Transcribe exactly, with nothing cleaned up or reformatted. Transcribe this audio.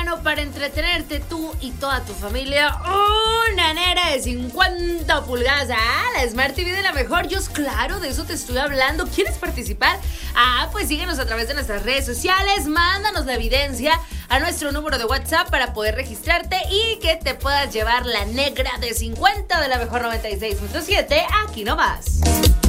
mano para entretenerte tú y toda tu familia. Una nera de cincuenta pulgadas. Ah, la Smart T V de la mejor. Yo, claro, de eso te estoy hablando. ¿Quieres participar? Ah, pues síguenos a través de nuestras redes sociales. Mándanos la evidencia a nuestro número de WhatsApp para poder registrarte y que te puedas llevar la negra de cincuenta de la mejor noventa y seis punto siete. Aquí nomás.